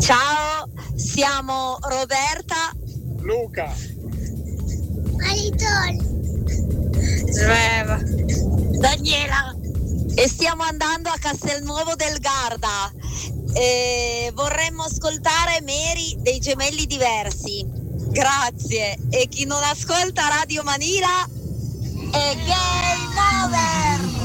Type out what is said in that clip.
Ciao, siamo Roberta, Luca, Sveva, Daniela e stiamo andando a Castelnuovo del Garda. Vorremmo ascoltare Mary dei Gemelli Diversi. Grazie. E chi non ascolta Radio Manila è Game Over.